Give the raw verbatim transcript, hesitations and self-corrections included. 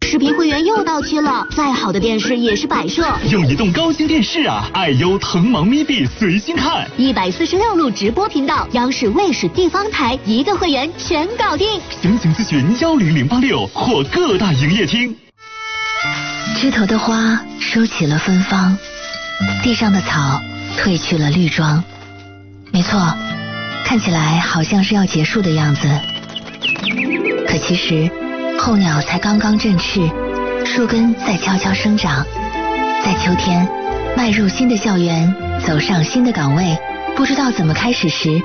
视频会员又到期了，再好的电视也是摆设。 用移动高清电视啊，爱优腾芒咪币随心看， 一百四十六路直播频道，央视、卫视、地方台，一个会员全搞定。 详情咨询幺零零八六或各大营业厅。 枝头的花收起了芬芳，地上的草褪去了绿装。没错，看起来好像是要结束的样子，可其实候鸟才刚刚振翅，树根在悄悄生长。在秋天迈入新的校园，走上新的岗位，不知道怎么开始时，